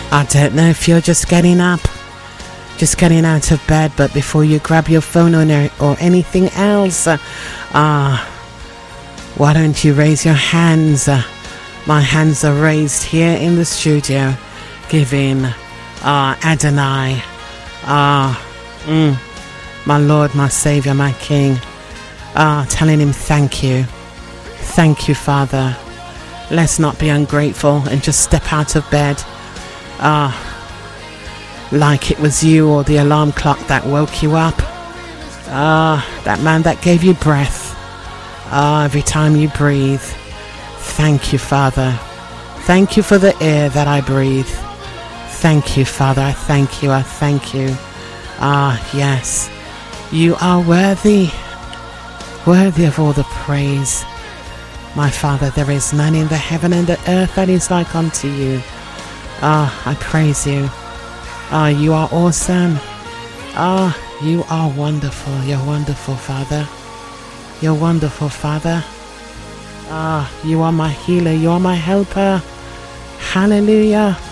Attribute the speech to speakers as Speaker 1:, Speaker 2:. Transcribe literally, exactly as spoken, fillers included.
Speaker 1: I don't know if you're just getting up, just getting out of bed, but before you grab your phone or, or anything else, uh, uh, why don't you raise your hands? Uh, my hands are raised here in the studio, giving uh, Adonai, uh, mm, my Lord, my Savior, my King, uh, telling him thank you. Thank you, Father. Let's not be ungrateful and just step out of bed uh, like it was you or the alarm clock that woke you up. Ah, uh, that man that gave you breath. Ah, uh, every time you breathe. Thank you, Father. Thank you for the air that I breathe. Thank you, Father. I thank you. I thank you. Ah, yes. You are worthy. Worthy of all the praise. My Father, there is none in the heaven and the earth that is like unto you. Ah, I praise you. Ah, you are awesome. Ah, you are wonderful. You're wonderful, Father. You're wonderful, Father. Ah, you are my healer. You are my helper. Hallelujah.